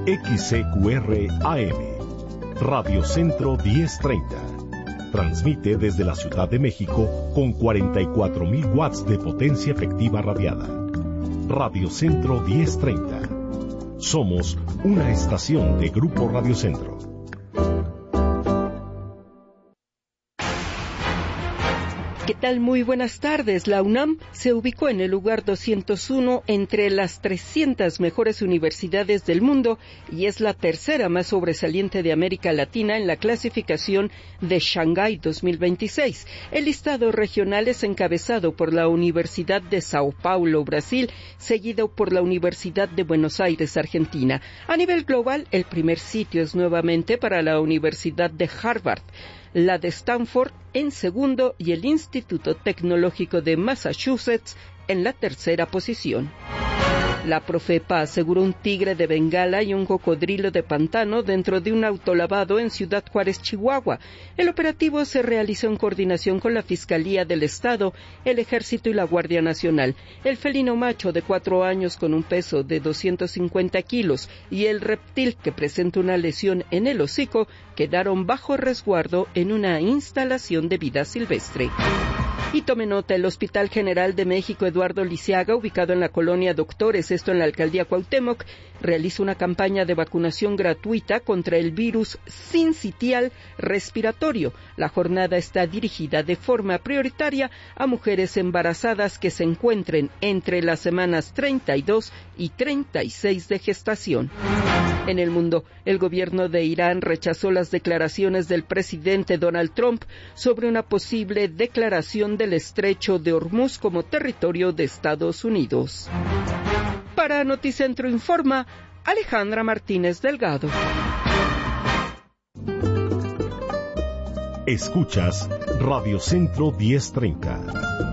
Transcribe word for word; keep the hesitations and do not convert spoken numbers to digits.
X C Q R A M, Radio Centro diez treinta. Transmite desde la Ciudad de México con cuarenta y cuatro mil watts de potencia efectiva radiada. Radio Centro diez treinta. Somos una estación de Grupo Radio Centro. ¿Qué tal? Muy buenas tardes. La UNAM se ubicó en el lugar doscientos uno entre las trescientas mejores universidades del mundo y es la tercera más sobresaliente de América Latina en la clasificación de Shanghái dos mil veintiséis. El listado regional es encabezado por la Universidad de Sao Paulo, Brasil, seguido por la Universidad de Buenos Aires, Argentina. A nivel global, el primer sitio es nuevamente para la Universidad de Harvard, la de Stanford en segundo y el Instituto Tecnológico de Massachusetts en la tercera posición. La Profepa aseguró un tigre de Bengala y un cocodrilo de pantano dentro de un autolavado en Ciudad Juárez, Chihuahua. El operativo se realizó en coordinación con la Fiscalía del Estado, el Ejército y la Guardia Nacional. El felino macho de cuatro años con un peso de doscientos cincuenta kilos y el reptil que presenta una lesión en el hocico quedaron bajo resguardo en una instalación de vida silvestre. Y tome nota, el Hospital General de México Eduardo Lisiaga, ubicado en la colonia Doctores, esto en la alcaldía Cuauhtémoc, realiza una campaña de vacunación gratuita contra el virus sincitial respiratorio. La jornada está dirigida de forma prioritaria a mujeres embarazadas que se encuentren entre las semanas treinta y dos y treinta y seis de gestación. En el mundo, el gobierno de Irán rechazó las declaraciones del presidente Donald Trump sobre una posible declaración del estrecho de Hormuz como territorio de Estados Unidos. Para Noticentro Informa, Alejandra Martínez Delgado. Escuchas Radio Centro diez treinta.